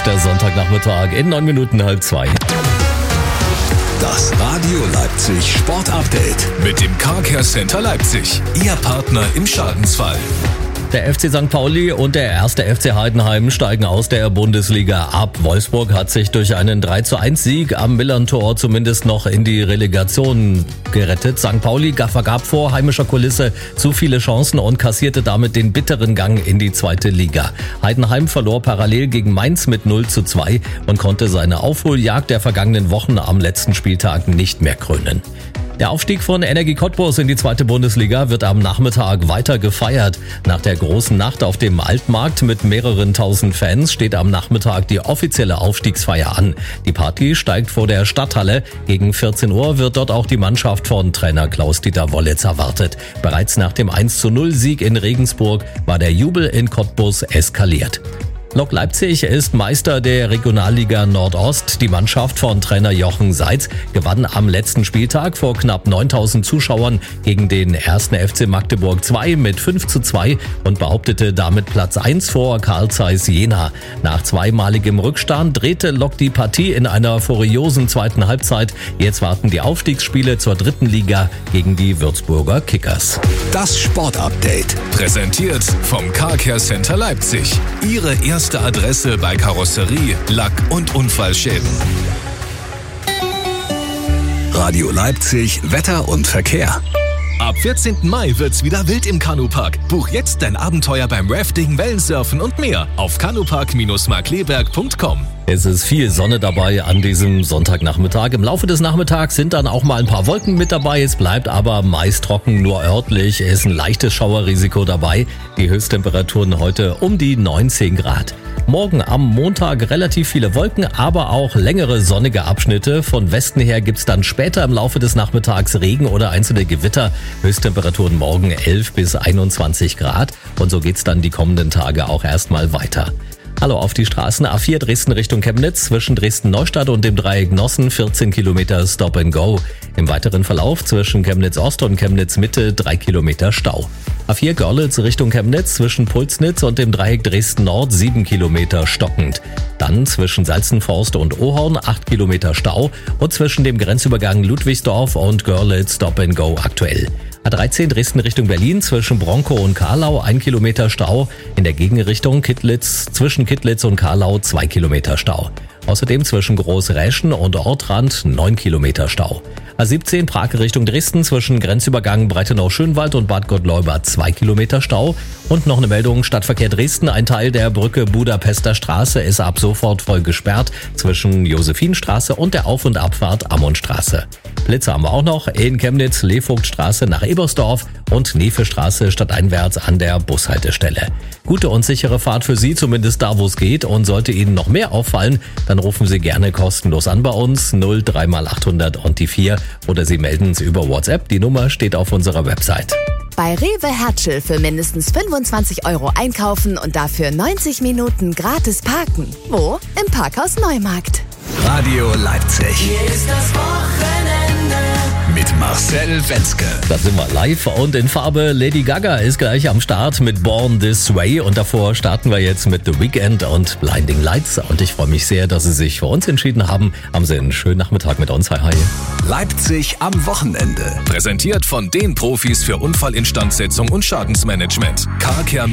der Sonntagnachmittag in 9 Minuten 1:30. Das Radio Leipzig Sport Update mit dem Car Care Center Leipzig. Ihr Partner im Schadensfall. Der FC St. Pauli und der 1. FC Heidenheim steigen aus der Bundesliga ab. Wolfsburg hat sich durch einen 3:1 am Millerntor zumindest noch in die Relegation gerettet. St. Pauli vergab vor heimischer Kulisse zu viele Chancen und kassierte damit den bitteren Gang in die zweite Liga. Heidenheim verlor parallel gegen Mainz mit 0:2 und konnte seine Aufholjagd der vergangenen Wochen am letzten Spieltag nicht mehr krönen. Der Aufstieg von Energie Cottbus in die zweite Bundesliga wird am Nachmittag weiter gefeiert. Nach der großen Nacht auf dem Altmarkt mit mehreren tausend Fans steht am Nachmittag die offizielle Aufstiegsfeier an. Die Party steigt vor der Stadthalle. Gegen 14 Uhr wird dort auch die Mannschaft von Trainer Klaus-Dieter Wollitz erwartet. Bereits nach dem 1:0-Sieg in Regensburg war der Jubel in Cottbus eskaliert. Lok Leipzig ist Meister der Regionalliga Nordost. Die Mannschaft von Trainer Jochen Seitz gewann am letzten Spieltag vor knapp 9000 Zuschauern gegen den 1. FC Magdeburg 2 mit 5:2 und behauptete damit Platz 1 vor Carl Zeiss Jena. Nach zweimaligem Rückstand drehte Lok die Partie in einer furiosen zweiten Halbzeit. Jetzt warten die Aufstiegsspiele zur dritten Liga gegen die Würzburger Kickers. Das Sportupdate präsentiert vom Car Care Center Leipzig. Ihre erste Adresse bei Karosserie, Lack und Unfallschäden. Radio Leipzig, Wetter und Verkehr. Ab 14. Mai wird's wieder wild im Kanupark. Buch jetzt dein Abenteuer beim Rafting, Wellensurfen und mehr auf kanupark-markleberg.com. Es ist viel Sonne dabei an diesem Sonntagnachmittag. Im Laufe des Nachmittags sind dann auch mal ein paar Wolken mit dabei. Es bleibt aber meist trocken, nur örtlich ist ein leichtes Schauerrisiko dabei. Die Höchsttemperaturen heute um die 19 Grad. Morgen am Montag relativ viele Wolken, aber auch längere sonnige Abschnitte. Von Westen her gibt's dann später im Laufe des Nachmittags Regen oder einzelne Gewitter. Höchsttemperaturen morgen 11 bis 21 Grad. Und so geht's dann die kommenden Tage auch erstmal weiter. Hallo auf die Straßen. A4 Dresden Richtung Chemnitz zwischen Dresden-Neustadt und dem Dreieck Nossen 14 Kilometer Stop and Go. Im weiteren Verlauf zwischen Chemnitz Ost und Chemnitz Mitte 3 Kilometer Stau. A4 Görlitz Richtung Chemnitz zwischen Pulsnitz und dem Dreieck Dresden Nord 7 Kilometer stockend. Dann zwischen Salzenforst und Ohorn 8 Kilometer Stau und zwischen dem Grenzübergang Ludwigsdorf und Görlitz Stop and Go aktuell. A13 Dresden Richtung Berlin zwischen Bronkow und Karlau 1 Kilometer Stau. In der Gegenrichtung Kittlitz zwischen Kittlitz und Karlau 2 Kilometer Stau. Außerdem zwischen Großräschen und Ortrand 9 Kilometer Stau. A17 Prag Richtung Dresden zwischen Grenzübergang Breitenau-Schönwald und Bad Gottleuba 2 Kilometer Stau. Und noch eine Meldung, Stadtverkehr Dresden, ein Teil der Brücke Budapester Straße ist ab sofort voll gesperrt zwischen Josephinstraße und der Auf- und Abfahrt Ammonstraße. Blitze haben wir auch noch in Chemnitz, Levogtstraße nach Ebersdorf und Nefestraße stadteinwärts an der Bushaltestelle. Gute und sichere Fahrt für Sie, zumindest da, wo es geht. Und sollte Ihnen noch mehr auffallen, dann rufen Sie gerne kostenlos an bei uns 03 mal 800 und die 4 oder Sie melden es über WhatsApp. Die Nummer steht auf unserer Website. Bei Rewe Hertschel für mindestens 25 € einkaufen und dafür 90 Minuten gratis parken. Wo? Im Parkhaus Neumarkt. Radio Leipzig. Hier ist das Wochenende. Mit Marcel Wenzke. Da sind wir live und in Farbe. Lady Gaga ist gleich am Start mit Born This Way und davor starten wir jetzt mit The Weeknd und Blinding Lights und ich freue mich sehr, dass Sie sich für uns entschieden haben. Haben Sie einen schönen Nachmittag mit uns. Hi, hi. Leipzig am Wochenende. Präsentiert von den Profis für Unfallinstandsetzung und Schadensmanagement. Car Care